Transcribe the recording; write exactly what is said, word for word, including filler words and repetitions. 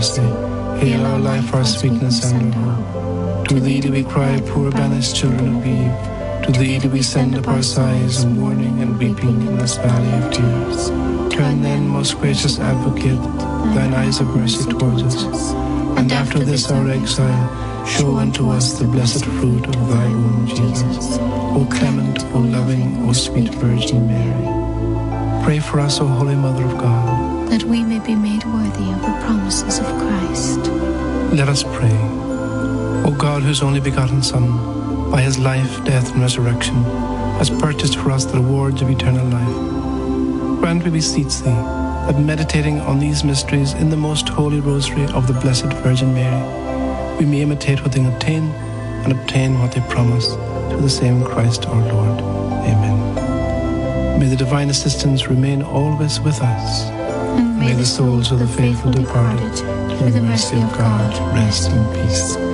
mercy. Hail our life, our sweetness, and our hope. To thee do we cry, poor banished children of Eve. To thee do we send up our sighs and mourning and weeping in this valley of tears. Turn then, most gracious Advocate, thine eyes of mercy towards us, and after this our exile, show unto us the blessed fruit of thy womb, Jesus. O clement, O loving, O sweet Virgin Mary, pray for us, O Holy Mother of God, that we may be made worthy of the promises of Christ. Let us pray. O God, whose only begotten Son, by his life, death, and resurrection, has purchased for us the rewards of eternal life, grant, we beseech thee, that meditating on these mysteries in the most holy rosary of the Blessed Virgin Mary, we may imitate what they obtain and obtain what they promise, through the same Christ our Lord. Amen. May the divine assistance remain always with us. And May the souls of the faithful departed, through the mercy of God, rest in peace.